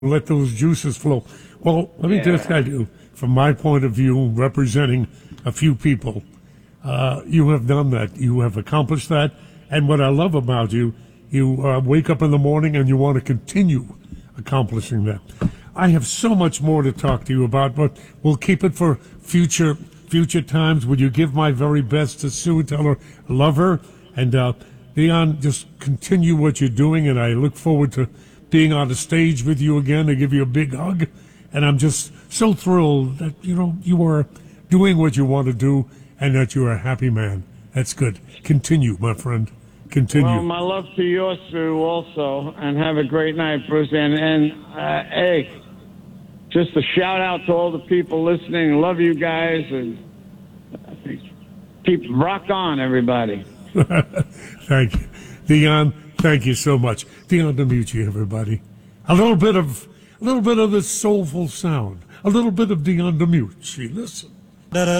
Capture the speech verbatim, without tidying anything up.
let those juices flow. Well, let me Yeah. just tell you, from my point of view, representing a few people, uh, you have done that. You have accomplished that. And what I love about you, you uh, wake up in the morning and you want to continue accomplishing that. I have so much more to talk to you about, but we'll keep it for future future times. Would you give my very best to Sue? Tell her I love her. And uh, Dion, just continue what you're doing, and I look forward to being on the stage with you again to give you a big hug. And I'm just so thrilled that, you know, you are doing what you want to do and that you're a happy man. That's good. Continue, my friend. Continue. Well, my love to yours, Sue, also, and have a great night, Bruce. And, and uh, hey, just a shout out to all the people listening. Love you guys, and keep rock on, everybody. Thank you. Dion, thank you so much. Dion DiMucci, everybody. A little bit of a little bit of the soulful sound. A little bit of Dion DiMucci. Listen.